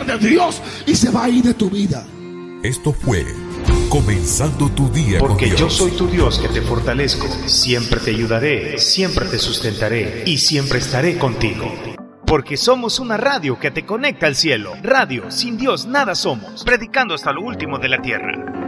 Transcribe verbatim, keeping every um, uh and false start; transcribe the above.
poder de Dios y se va a ir de tu vida. Esto fue Comenzando tu Día con Porque Dios. yo soy tu Dios que te fortalezco, siempre te ayudaré, siempre te sustentaré y siempre estaré contigo. Porque somos una radio que te conecta al cielo. Radio, sin Dios nada somos. Predicando hasta lo último de la tierra.